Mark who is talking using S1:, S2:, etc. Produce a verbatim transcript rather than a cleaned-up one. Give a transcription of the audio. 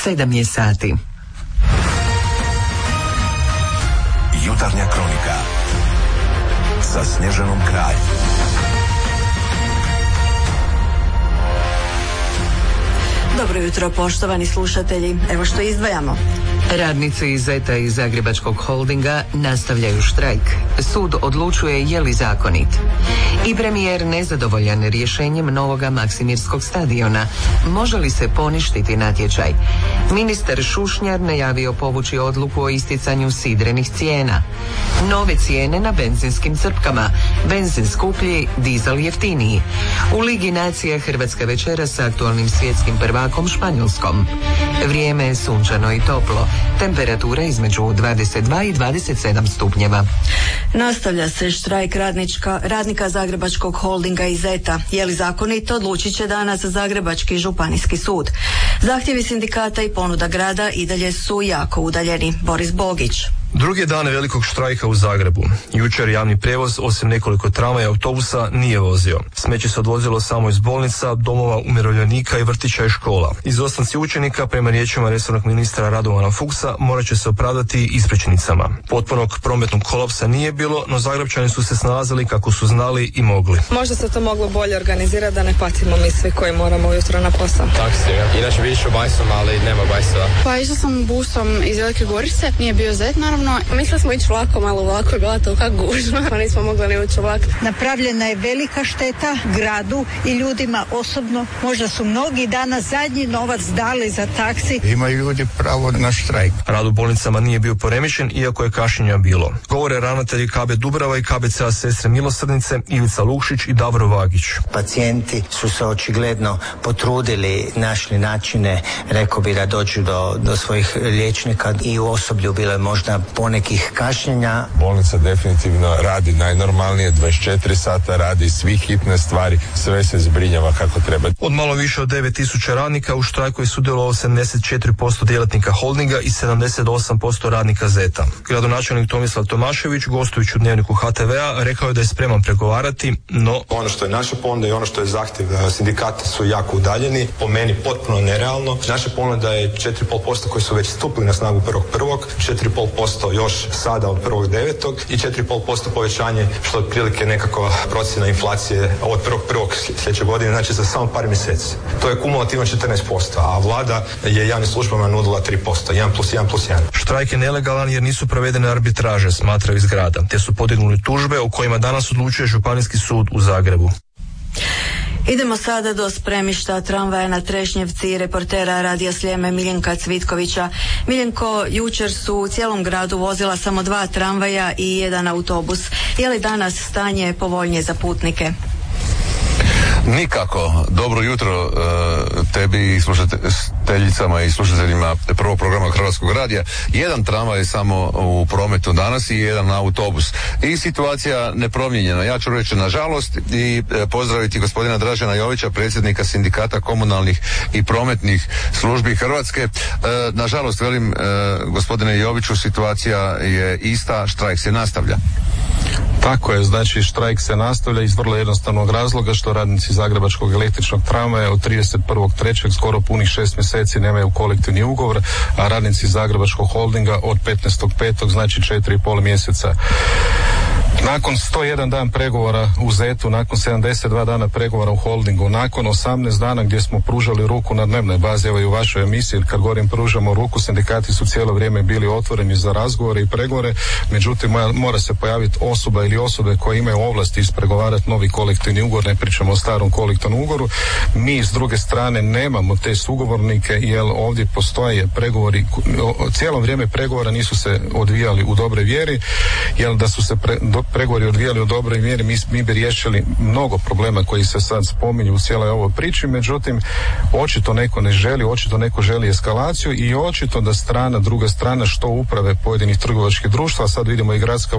S1: sedam je sati.
S2: Jutarnja kronika sa Snježanom Kralj.
S3: Dobro jutro, poštovani slušatelji. Evo što izdvajamo.
S1: Radnici iz Zeta i Zagrebačkog holdinga nastavljaju štrajk. Sud odlučuje je li zakonit. I premijer nezadovoljan rješenjem novoga Maksimirskog stadiona. Može li se poništiti natječaj? Ministar Šušnjar najavio povući odluku o isticanju sidrenih cijena. Nove cijene na benzinskim crpkama. Benzin skuplji, dizel jeftiniji. U Ligi nacija Hrvatska večera sa aktualnim svjetskim prvakom Španjolskom. Vrijeme je sunčano i toplo. Temperatura između dvadeset dva i dvadeset sedam stupnjeva.
S3: Nastavlja se štrajk radnička, radnika Zagrebačkog holdinga i Zeta. Je li zakonito, odlučit će danas Zagrebački županijski sud. Zahtjevi sindikata i ponuda grada i dalje su jako udaljeni. Boris Bogić.
S4: Drugi dan velikog štrajka u Zagrebu. Jučer javni prijevoz, osim nekoliko tramvaja i autobusa, nije vozio. Smeće se odvozilo samo iz bolnica, domova umirovljenika i vrtića i škola. Izostanci učenika, prema riječima resornog ministra Radovana Fuchsa, morat će se opravdati ispričnicama. Potpunog prometnog kolapsa nije bilo, no Zagrepčani su se snalazili kako su znali i mogli.
S5: Možda se to moglo bolje organizirati da ne patimo mi svi koji moramo ujutro na posao.
S6: Taksi, inače bi išao bajsom, ali nema bajsova.
S7: Pa išla sam busom iz Velike Gorice, nije bio Zet naravno.
S5: Mislili smo ići vlakom, ali vlako je bila toliko gužva, pa nismo mogli ni ući u vlak.
S8: Napravljena je velika šteta gradu i ljudima osobno. Možda su mnogi danas zadnji novac dali za taksi.
S9: Imaju ljudi pravo na štrajk.
S4: Rad u bolnicama nije bio poremećen, iako je kašnjenja bilo. Govore ravnatelji K B Dubrava i K B C A Sestre Milosrdnice, Ivica Lukšić i Davor Vagić.
S10: Pacijenti su se očigledno potrudili, našli načine, rekao bi da dođu do, do svojih liječnika i u osoblju bilo je možda ponekih kašnjenja.
S11: Bolnica definitivno radi najnormalnije, dvadeset četiri sata radi, svi hitne stvari, sve se zbrinjava kako treba.
S4: Od malo više od devet tisuća radnika u štrajku je sudjelovalo sedamdeset četiri posto djelatnika holdinga i sedamdeset osam posto radnika Zeta. Gradonačelnik Tomislav Tomašević, gostujući u Dnevniku H T V-a, rekao je da je spreman pregovarati, no...
S12: Ono što je naša ponuda i ono što je zahtjev sindikata su jako udaljeni, po meni potpuno nerealno. Naša ponuda je četiri i pol posto koji su već stupili na snagu prvog prvog, četiri i pol posto još sada od prvog devetog i četiri i pol posto povećanje, što je otprilike nekakva procjena inflacije od prvog prvog sljedeće godine, znači za samo par mjeseci. To je kumulativno četrnaest posto, a vlada je javnim službama nudila tri posto, jedan plus jedan plus jedan.
S4: Štrajk je nelegalan jer nisu provedene arbitraže, smatraju iz grada, te su podignuli tužbe o kojima danas odlučuje Županijski sud u Zagrebu.
S3: Idemo sada do spremišta tramvaja na Trešnjevci, reportera Radija Sljeme Miljenka Cvitkovića. Miljenko, jučer su u cijelom gradu vozila samo dva tramvaja i jedan autobus. Je li danas stanje povoljnije za putnike?
S13: Nikako. Dobro jutro tebi i slušateljicama i slušateljima prvog programa Hrvatskog radija. Jedan tramvaj je samo u prometu danas i jedan autobus. I situacija nepromijenjena. Ja ću reći nažalost i pozdraviti gospodina Dražena Jovića, predsjednika sindikata komunalnih i prometnih službi Hrvatske. Nažalost, velim gospodine Joviću, situacija je ista, štrajk se nastavlja.
S14: Tako je, znači štrajk se nastavlja iz vrlo jednostavnog razloga što radnici Zagrebačkog električnog tramvaja od trideset prvog trećeg skoro punih šest mjeseci nemaju kolektivni ugovor, a radnici Zagrebačkog holdinga od petnaestog petog znači četiri i pol mjeseca. Nakon sto jedan dan pregovora u Zetu, nakon sedamdeset dva dana pregovora u holdingu, nakon osamnaest dana gdje smo pružali ruku na dnevnoj bazi, evo i u vašoj emisiji, kad govorim pružamo ruku, sindikati su cijelo vrijeme bili otvoreni za razgovore i pregovore, međutim mora se pojaviti osoba ili osobe koje imaju ovlasti ispregovarati novi kolektivni ugovor, ne pričamo o starom kolektivnom ugovoru. Mi s druge strane nemamo te sugovornike jer ovdje postoje pregovori, cijelo vrijeme pregovora nisu se odvijali u dobroj vjeri, jer da su se pre, do, pregovori odvijali u dobroj mjeri, mi, mi bi riješili mnogo problema koji se sad spominju u cijeloj ovoj priči, međutim očito neko ne želi, očito neko želi eskalaciju i očito da strana, druga strana, što uprave pojedinih trgovačkih društva, sad vidimo i gradska